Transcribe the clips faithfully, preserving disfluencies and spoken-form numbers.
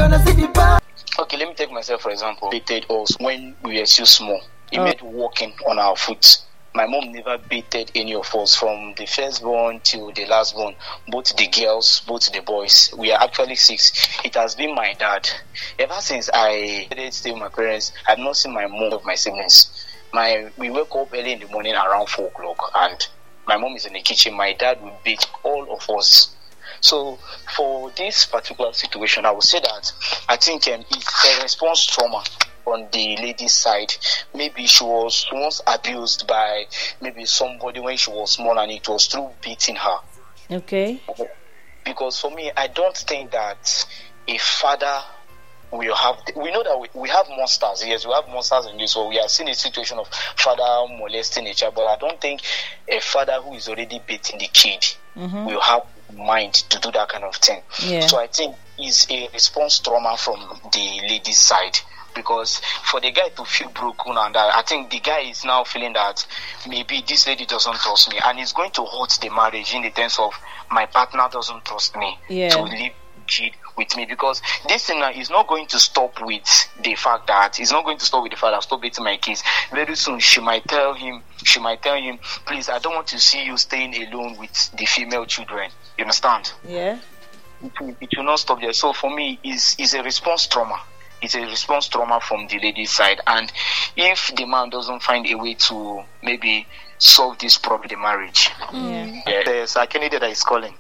Okay, let me take myself for example. Beated us when we were still small. It Oh. made walking on our foot. My mom never beated any of us from the firstborn till the lastborn. Both the girls, both the boys. We are actually six. It has been my dad. Ever since I stayed with my parents, I've not seen my mom of my siblings. My we wake up early in the morning around four o'clock, and my mom is in the kitchen. My dad will beat all of us. So for this particular situation, I would say that I think um, it's a response trauma on the lady's side. Maybe she was once abused by maybe somebody when she was small, and it was through beating her. Okay. Because for me, I don't think that a father will have. We know that we, we have monsters. Yes, we have monsters in this. So we have seen a situation of father molesting a child, but I don't think a father who is already beating the kid Mm-hmm. will have mind to do that kind of thing. Yeah. So I think it's a response trauma from the lady's side. Because for the guy to feel broken, and that, I think the guy is now feeling that maybe this lady doesn't trust me, and it's going to hurt the marriage in the sense of my partner doesn't trust me Yeah. to leave kid with me. Because this thing now is not going to stop with the fact that it's not going to stop with the fact that stop beating my kids. Very soon she might tell him, she might tell him, please, I don't want to see you staying alone with the female children. You understand? Yeah. It will, it will not stop there. So for me, it's, it's a response trauma. It's a response trauma from the lady's side. And if the man doesn't find a way to maybe solve this problem, the marriage, Yeah. yeah, there's a candidate that is calling.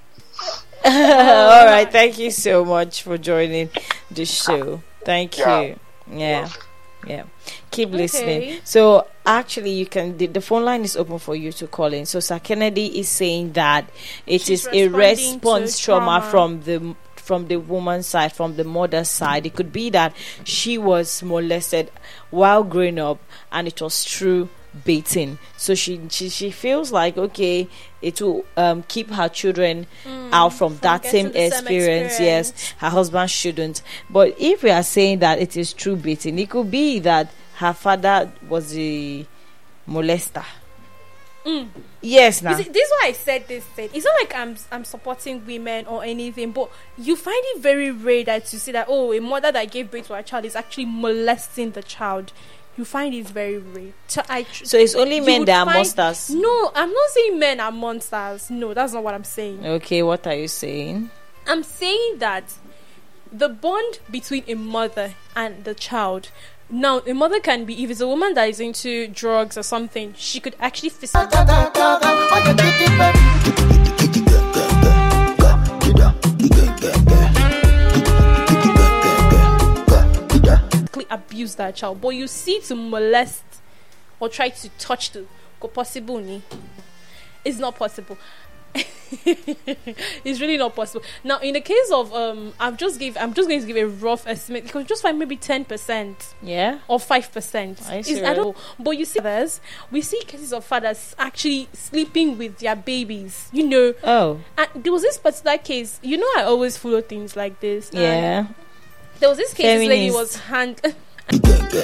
All right. Thank you so much for joining the show. Thank Yeah. you. Yeah. Yeah. Keep Okay. listening. So actually, you can. The, the phone line is open for you to call in. So Sir Kennedy is saying that it She's is a responding response to trauma, trauma. from the from the woman's side, from the mother's side. It could be that she was molested while growing up, and it was through beating. So she she, she feels like, okay, it will um, keep her children out from, from that getting same the same experience. experience. Yes, her husband shouldn't. But if we are saying that it is true beating, it could be that her father was a molester. Yes, now. You see, this is why I said this thing. It's not like I'm I'm supporting women or anything, but you find it very rare that you see that, oh, a mother that gave birth to a child is actually molesting the child. You find it very rare. So, I tr- So it's only you men would that are find- monsters. No, I'm not saying men are monsters. No, that's not what I'm saying. Okay, what are you saying? I'm saying that the bond between a mother and the child. Now, a mother can be, if it's a woman that is into drugs or something, she could actually physically abuse that child. But you see, to molest or try to touch the go possible ni, it's not possible. It's really not possible. Now, in the case of um, I've just give I'm just going to give a rough estimate. You can just find maybe ten percent Yeah. or five percent. Are you Is- I serious? don't. But you see, others, we see cases of fathers actually sleeping with their babies. You know, Oh, and there was this particular case. You know, I always follow things like this. and yeah. There was this case. This lady Feminist. was hand.